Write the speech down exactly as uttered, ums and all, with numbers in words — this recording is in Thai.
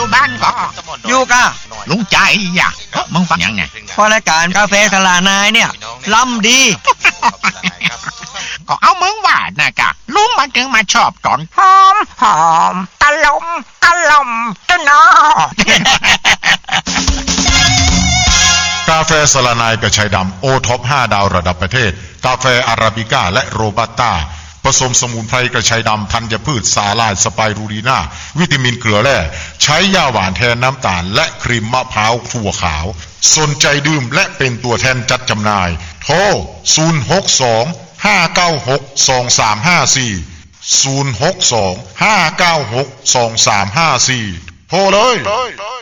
บ้านก็อยู่กะลุงใจอยากมึงฟังยังไงพอรายการกาแฟสลานายเนี่ยล้ำดีก็เอามึงว่านะกะลุงมาถึงมาชอบก่อนหอมหอมตะลมตะลมตะนอกาแฟสลานายกระชายดำโอท็อปห้าดาวระดับประเทศกาแฟอาราบิก้าและโรบัสต้าผสมสมุนไพรกระชายดำธัญพืชสาลายสไปรูลีนาวิตามินเกลือแร่ใช้ยาหวานแทนน้ำตาลและครีมมะพร้าวถั่วขาวสนใจดื่มและเป็นตัวแทนจัดจำหน่ายโทรศูนย์ หก สอง ห้า เก้า หก สอง สาม ห้า สี่ ศูนย์ หก สอง ห้า เก้า หก สอง สาม ห้า สี่โทรเลย